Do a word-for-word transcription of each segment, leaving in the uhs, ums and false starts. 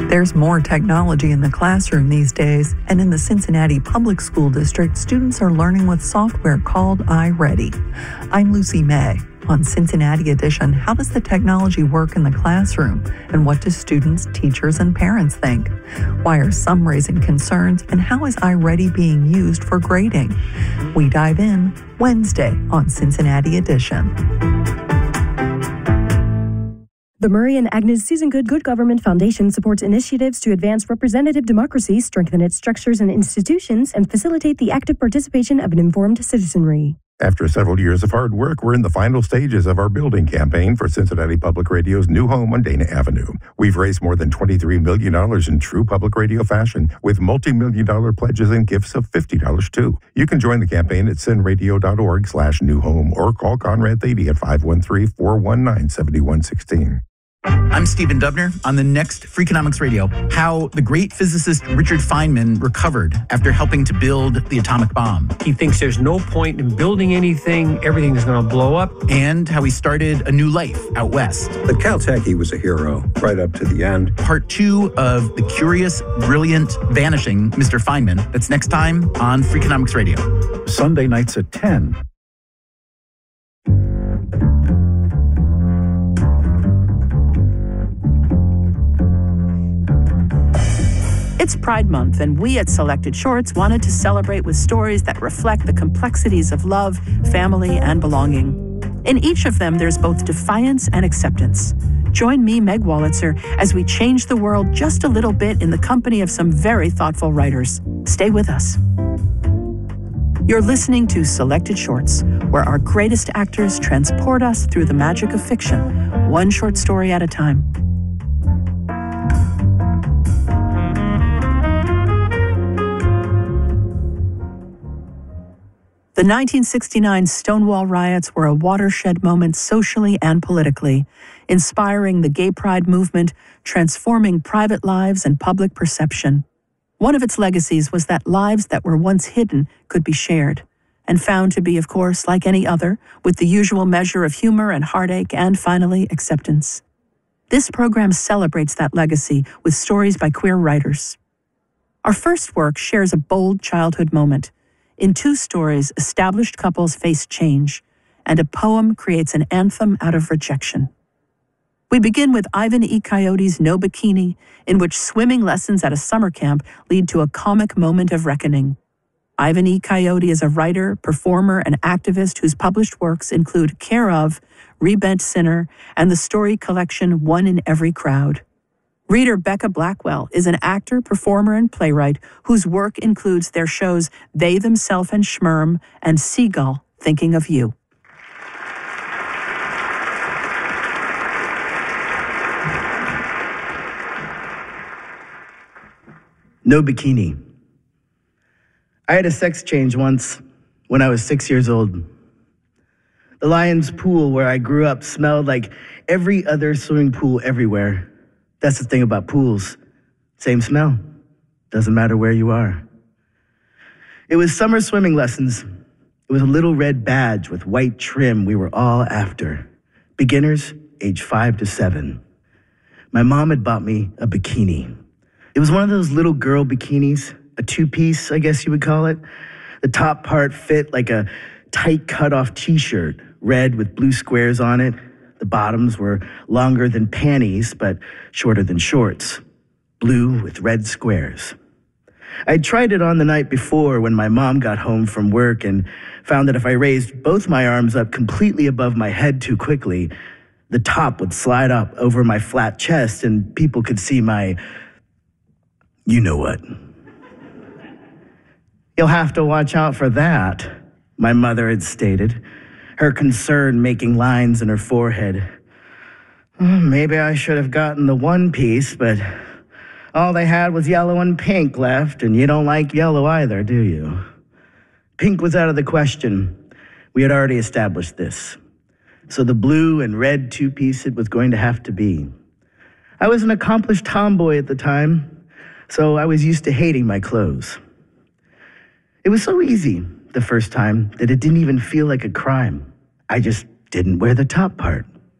There's more technology in the classroom these days, and in the Cincinnati Public School District, students are learning with software called iReady. I'm Lucy May. On Cincinnati Edition, how does the technology work in the classroom, and what do students, teachers, and parents think? Why are some raising concerns, and how is iReady being used for grading? We dive in Wednesday on Cincinnati Edition. The Murray and Agnes Susan Good Good Government Foundation supports initiatives to advance representative democracy, strengthen its structures and institutions, and facilitate the active participation of an informed citizenry. After several years of hard work, we're in the final stages of our building campaign for Cincinnati Public Radio's new home on Dana Avenue. We've raised more than twenty-three million dollars in true public radio fashion, with multi-million dollar pledges and gifts of fifty dollars too. You can join the campaign at cinradio.org slash new home or call Conrad Thady at five one three, four one nine, seven one one six. I'm Stephen Dubner. On the next Freakonomics Radio, how the great physicist Richard Feynman recovered after helping to build the atomic bomb. He thinks there's no point in building anything, everything is going to blow up. And how he started a new life out west. At Caltech, he was a hero right up to the end. Part two of the curious, brilliant, vanishing Mister Feynman. That's next time on Freakonomics Radio. Sunday nights at ten. It's Pride Month, and we at Selected Shorts wanted to celebrate with stories that reflect the complexities of love, family, and belonging. In each of them, there's both defiance and acceptance. Join me, Meg Wolitzer, as we change the world just a little bit in the company of some very thoughtful writers. Stay with us. You're listening to Selected Shorts, where our greatest actors transport us through the magic of fiction, one short story at a time. The nineteen sixty-nine Stonewall riots were a watershed moment socially and politically, inspiring the gay pride movement, transforming private lives and public perception. One of its legacies was that lives that were once hidden could be shared, and found to be, of course, like any other, with the usual measure of humor and heartache and, finally, acceptance. This program celebrates that legacy with stories by queer writers. Our first work shares a bold childhood moment. In two stories, established couples face change, and a poem creates an anthem out of rejection. We begin with Ivan E. Coyote's No Bikini, in which swimming lessons at a summer camp lead to a comic moment of reckoning. Ivan E. Coyote is a writer, performer, and activist whose published works include Care Of, Rebent Sinner, and the story collection One in Every Crowd. Reader Becca Blackwell is an actor, performer, and playwright whose work includes their shows They Themself and Schmirm and Seagull, Thinking of You. No Bikini. I had a sex change once when I was six years old. The Lions pool where I grew up smelled like every other swimming pool everywhere. That's the thing about pools. Same smell. Doesn't matter where you are. It was summer swimming lessons. It was a little red badge with white trim we were all after. Beginners, age five to seven. My mom had bought me a bikini. It was one of those little girl bikinis, a two-piece, I guess you would call it. The top part fit like a tight cut-off t-shirt, red with blue squares on it. The bottoms were longer than panties, but shorter than shorts, blue with red squares. I'd tried it on the night before when my mom got home from work and found that if I raised both my arms up completely above my head too quickly, the top would slide up over my flat chest and people could see my, you know what. You'll have to watch out for that, my mother had stated, her concern making lines in her forehead. Oh, maybe I should have gotten the one piece, but all they had was yellow and pink left, and you don't like yellow either, do you? Pink was out of the question. We had already established this. So the blue and red two-piece it was going to have to be. I was an accomplished tomboy at the time, so I was used to hating my clothes. It was so easy the first time that it didn't even feel like a crime. I just didn't wear the top part.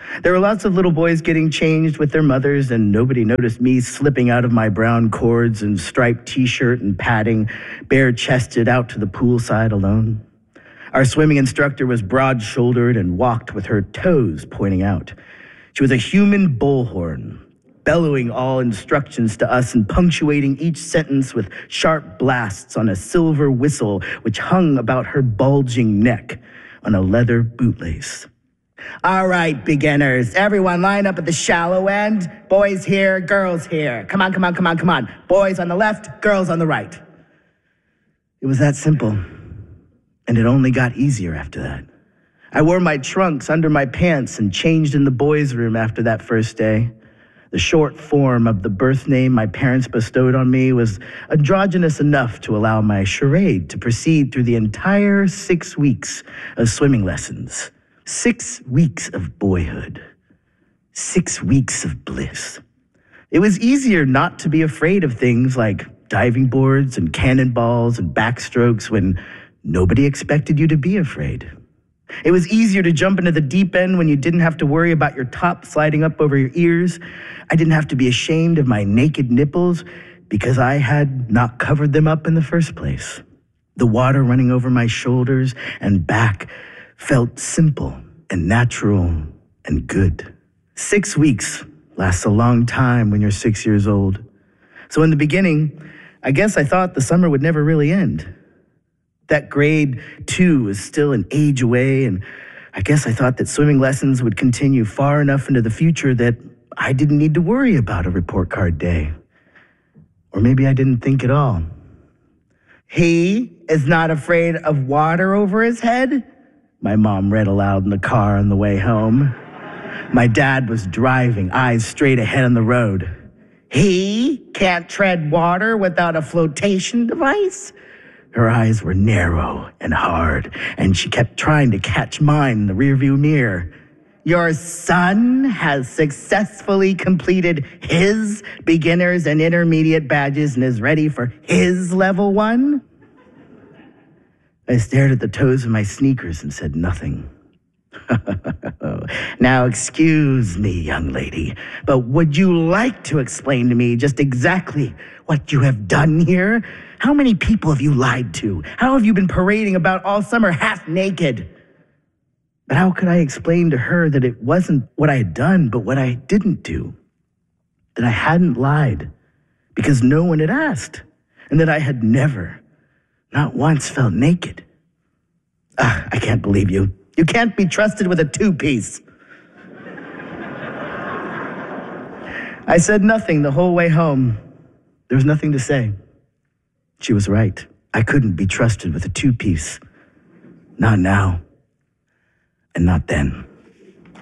There were lots of little boys getting changed with their mothers, and nobody noticed me slipping out of my brown cords and striped t-shirt and padding, bare-chested out to the poolside alone. Our swimming instructor was broad-shouldered and walked with her toes pointing out. She was a human bullhorn, bellowing all instructions to us and punctuating each sentence with sharp blasts on a silver whistle which hung about her bulging neck on a leather bootlace. All right, beginners, everyone line up at the shallow end. Boys here, girls here. Come on, come on, come on, come on. Boys on the left, girls on the right. It was that simple, and it only got easier after that. I wore my trunks under my pants and changed in the boys' room after that first day. The short form of the birth name my parents bestowed on me was androgynous enough to allow my charade to proceed through the entire six weeks of swimming lessons. Six weeks of boyhood. Six weeks of bliss. It was easier not to be afraid of things like diving boards and cannonballs and backstrokes when nobody expected you to be afraid. It was easier to jump into the deep end when you didn't have to worry about your top sliding up over your ears. I didn't have to be ashamed of my naked nipples because I had not covered them up in the first place. The water running over my shoulders and back felt simple and natural and good. Six weeks lasts a long time when you're six years old. So in the beginning, I guess I thought the summer would never really end. That grade two was still an age away, and I guess I thought that swimming lessons would continue far enough into the future that I didn't need to worry about a report card day. Or maybe I didn't think at all. He is not afraid of water over his head? My mom read aloud in the car on the way home. My dad was driving, eyes straight ahead on the road. He can't tread water without a flotation device? Her eyes were narrow and hard, and she kept trying to catch mine in the rearview mirror. Your son has successfully completed his beginners and intermediate badges and is ready for his level one? I stared at the toes of my sneakers and said nothing. Now, excuse me, young lady, but would you like to explain to me just exactly what you have done here? How many people have you lied to? How have you been parading about all summer half naked? But how could I explain to her that it wasn't what I had done, but what I didn't do? That I hadn't lied because no one had asked, and that I had never, not once, felt naked. Ah, I can't believe you. You can't be trusted with a two-piece. I said nothing the whole way home. There was nothing to say. She was right. I couldn't be trusted with a two-piece. Not now. And not then.